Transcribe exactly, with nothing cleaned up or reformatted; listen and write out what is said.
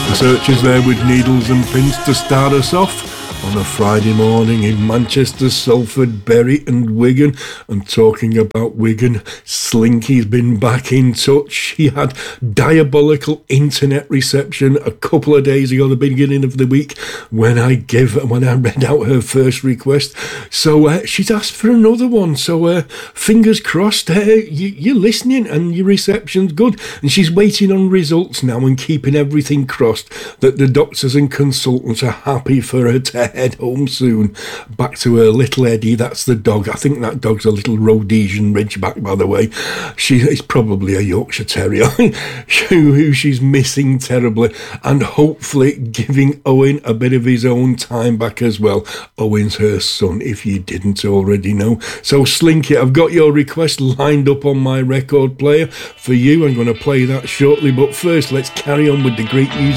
The Searchers there with Needles and Pins to start us off on a Friday morning in Manchester, Salford, Bury and Wigan. And talking about Wigan, Slinky's been back in touch. She had diabolical internet reception a couple of days ago, the beginning of the week, when I give when I read out her first request. So uh, she's asked for another one. So uh, fingers crossed, uh, you, you're listening and your reception's good. And she's waiting on results now and keeping everything crossed that the doctors and consultants are happy for her to head home soon, back to her little Eddie. That's the dog. I think that dog's a little Rhodesian Ridgeback, by the way. She is probably a Yorkshire Terrier who, who she's missing terribly, and hopefully giving Owen a bit of his own time back as well. Owen's her son, if you didn't already know. So Slinky, I've got your request lined up on my record player for you. I'm going to play that shortly, but first let's carry on with the great music